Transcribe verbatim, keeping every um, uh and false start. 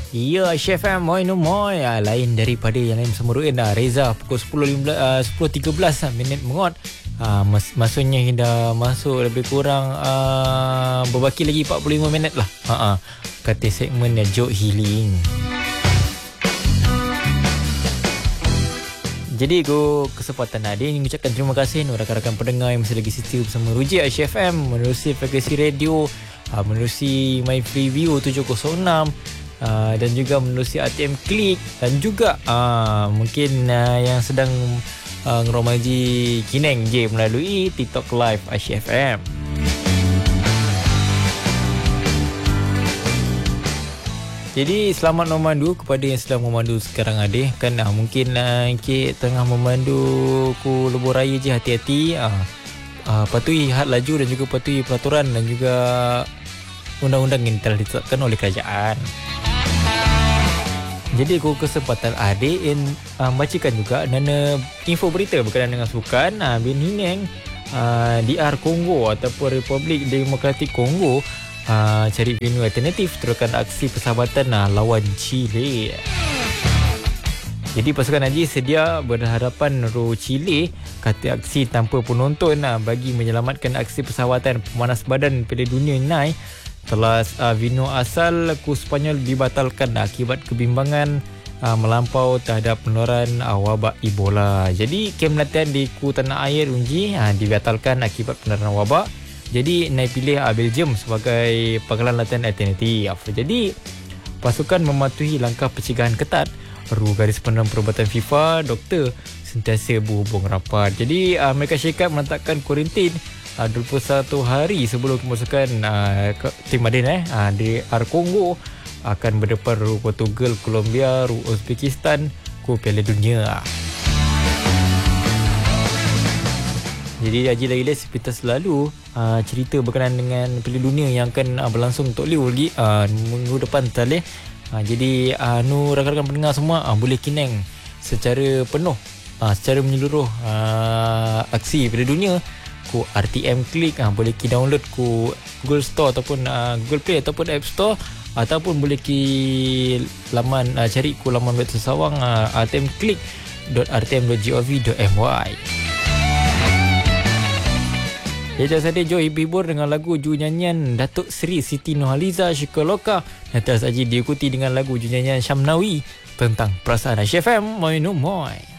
Ya, Chef M, moi no moi. Ah, lain daripada yang lain semeruin dah. Reza pukul sepuluh lima belas, uh, sepuluh tiga belas uh, minit mengot. Uh, mas- maksudnya dah masuk lebih kurang uh, berbaki lagi empat puluh lima minit lah. Uh-uh. Kata segmennya Joke Healing. Jadi aku kesempatan ada ingin mengucapkan terima kasih kepada rakan-rakan pendengar yang masih lagi setia bersama Ruji Aisyah F M menerusi frekuensi radio, uh, menerusi My Freeview tujuh kosong enam. Uh, dan juga menerusi R T M Klik dan juga uh, mungkin uh, yang sedang uh, ngeromaji Kineng je melalui TikTok Live Aisyah F M. Jadi selamat memandu kepada yang sedang memandu sekarang ada kan, uh, mungkin uh, Kik tengah memandu ku lebuh raya je, hati-hati, uh, uh, patuhi had laju dan juga patuhi peraturan dan juga undang-undang yang telah ditetapkan oleh kerajaan. Jadi aku kesempatan adik in uh, bacakan juga nana info berita berkenaan dengan sukan uh, Bin Hineng uh, D R Kongo ataupun Republik Demokratik Kongo uh, cari venue alternatif teruskan aksi persahabatan uh, lawan Chile. Jadi pasukan Haji sedia berhadapan ro Chile kata aksi tanpa penonton uh, bagi menyelamatkan aksi persahabatan pemanas badan Piala Dunia Nai. Setelah uh, venue asal ku Sepanyol dibatalkan akibat kebimbangan uh, melampau terhadap penularan uh, wabak Ebola. Jadi kem latihan di ku tanah air Unji uh, dibatalkan akibat penularan wabak. Jadi naik pilih uh, Belgium sebagai pangkalan latihan alternatif. Jadi pasukan mematuhi langkah pencegahan ketat. Ru garis pendam perubatan FIFA, doktor sentiasa berhubung rapat. Jadi uh, mereka syarikat menetapkan kuarantin Uh, dua puluh satu hari sebelum pemasukan uh, ke, tim Madin eh, uh, D R Kongo akan berdepan ru Portugal, Colombia, ru Uzbekistan ku Piala Dunia. Jadi Haji Laila seperti selalu uh, cerita berkenaan dengan Piala Dunia yang akan uh, berlangsung Tok Liu lagi uh, minggu depan tadi. Uh, jadi uh, nu rakan-rakan pendengar semua uh, boleh kineng secara penuh, uh, secara menyeluruh uh, aksi Piala Dunia ku R T M Klik, ha, boleh ki download ku Google Store ataupun uh, Google Play ataupun App Store, ataupun boleh ki laman uh, cari ku laman web sesawang uh, r t m klik dot r t m dot gov dot m y. Ya, jangan saja jom hibur dengan lagu ju nyanyian Datuk Seri Siti Nurhaliza Shikoloka, dan terus saja diikuti dengan lagu ju nyanyian Syamnawi tentang perasaan. Chef M, moi no moi.